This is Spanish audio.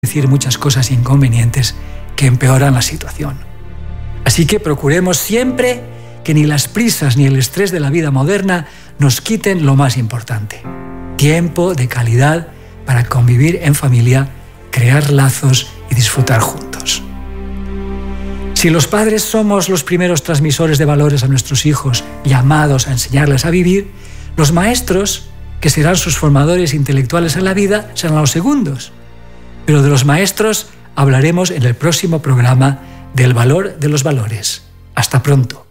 decir muchas cosas inconvenientes que empeoran la situación. Así que procuremos siempre que ni las prisas ni el estrés de la vida moderna nos quiten lo más importante: tiempo de calidad para convivir en familia, crear lazos y disfrutar juntos. Si los padres somos los primeros transmisores de valores a nuestros hijos, llamados a enseñarles a vivir, los maestros, que serán sus formadores intelectuales en la vida, serán los segundos. Pero de los maestros hablaremos en el próximo programa del valor de los valores. Hasta pronto.